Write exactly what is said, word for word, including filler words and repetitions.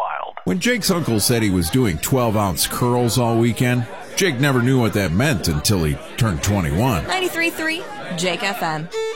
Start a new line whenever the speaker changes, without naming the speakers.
wild.
When Jake's uncle said he was doing twelve-ounce curls all weekend, Jake never knew what that meant until he turned twenty-one.
ninety-three point three Jake F M.